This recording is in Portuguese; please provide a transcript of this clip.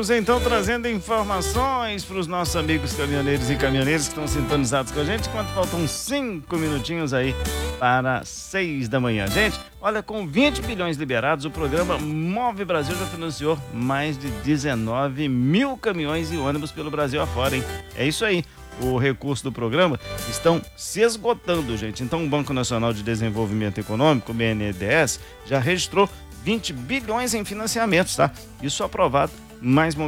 Vamos então trazendo informações para os nossos amigos caminhoneiros e caminhoneiras que estão sintonizados com a gente, enquanto faltam 5 minutinhos aí para 6 da manhã. Gente, olha, com 20 bilhões liberados, o programa Move Brasil já financiou mais de 19 mil caminhões e ônibus pelo Brasil afora, hein? É isso aí. O recurso do programa estão se esgotando, gente. Então, o Banco Nacional de Desenvolvimento Econômico, o BNDES, já registrou 20 bilhões em financiamentos, tá? Isso aprovado, mais